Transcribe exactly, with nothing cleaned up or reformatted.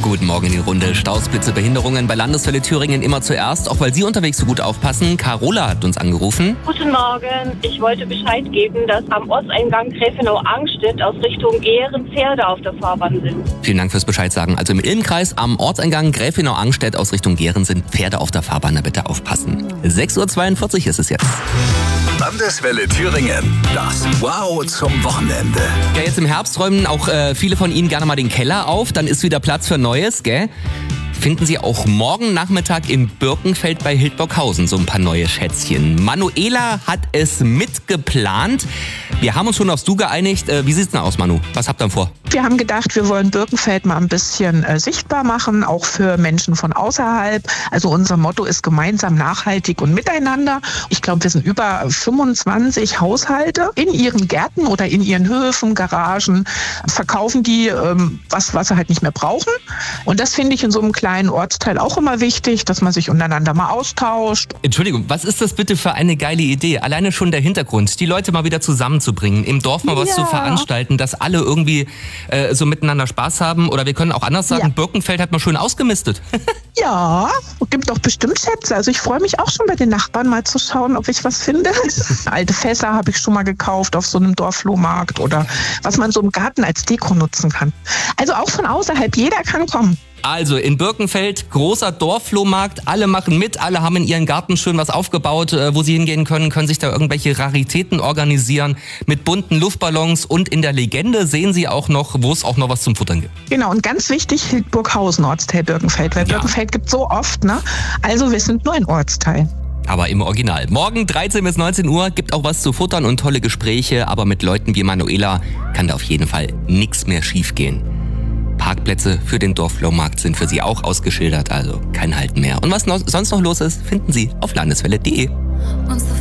Guten Morgen in die Runde. Staus, Blitze, Behinderungen bei Landeswelle Thüringen immer zuerst. Auch weil Sie unterwegs so gut aufpassen. Carola hat uns angerufen. Guten Morgen. Ich wollte Bescheid geben, dass am Ortseingang Gräfenau-Angstedt aus Richtung Gehren Pferde auf der Fahrbahn sind. Vielen Dank fürs Bescheid sagen. Also im Ilmkreis am Ortseingang Gräfenau-Angstedt aus Richtung Gehren sind Pferde auf der Fahrbahn. Da bitte aufpassen. sechs Uhr zweiundvierzig ist es jetzt. Landeswelle Thüringen. Das Wow zum Wochenende. Ja, jetzt im Herbst räumen auch äh, viele von Ihnen gerne mal den Keller auf. Dann ist wieder Platz für Neues, gell? Finden Sie auch morgen Nachmittag in Birkenfeld bei Hildburghausen so ein paar neue Schätzchen. Manuela hat es mitgeplant. Wir haben uns schon aufs Du geeinigt. Äh, wie sieht's denn aus, Manu? Was habt ihr denn vor? Wir haben gedacht, wir wollen Birkenfeld mal ein bisschen äh, sichtbar machen, auch für Menschen von außerhalb. Also unser Motto ist gemeinsam, nachhaltig und miteinander. Ich glaube, wir sind über fünfundzwanzig Haushalte in ihren Gärten oder in ihren Höfen, Garagen, verkaufen die ähm, was, was sie halt nicht mehr brauchen. Und das finde ich in so einem kleinen Ortsteil auch immer wichtig, dass man sich untereinander mal austauscht. Entschuldigung, was ist das bitte für eine geile Idee? Alleine schon der Hintergrund, die Leute mal wieder zusammenzubringen, im Dorf mal was Ja. zu veranstalten, dass alle irgendwie äh, so miteinander Spaß haben. Oder wir können auch anders sagen, Ja. Birkenfeld hat mal schön ausgemistet. Ja, gibt doch bestimmt Schätze. Also ich freue mich auch schon bei den Nachbarn mal zu schauen, ob ich was finde. Alte Fässer habe ich schon mal gekauft auf so einem Dorfflohmarkt oder was man so im Garten als Deko nutzen kann. Also auch von außerhalb, jeder kann kommen. Also in Birkenfeld, großer Dorfflohmarkt, alle machen mit, alle haben in ihren Garten schön was aufgebaut, äh, wo sie hingehen können, können sich da irgendwelche Raritäten organisieren mit bunten Luftballons und in der Legende sehen sie auch noch, wo es auch noch was zum Futtern gibt. Genau, und ganz wichtig, Hildburghausen, Ortsteil Birkenfeld, weil Ja. Birkenfeld gibt so oft, ne? Also wir sind nur ein Ortsteil. Aber im Original. Morgen dreizehn bis neunzehn Uhr gibt auch was zu futtern und tolle Gespräche, aber mit Leuten wie Manuela kann da auf jeden Fall nichts mehr schiefgehen. Parkplätze für den Dorfflohmarkt sind für Sie auch ausgeschildert, also kein Halten mehr. Und was noch, sonst noch los ist, finden Sie auf landeswelle punkt de. Once the